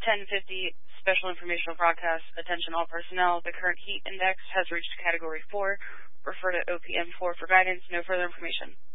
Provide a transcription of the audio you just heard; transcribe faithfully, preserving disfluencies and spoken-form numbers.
ten fifty, Special Informational Broadcast. Attention all personnel. The current heat index has reached Category four. Refer to O P M four for guidance. No further information.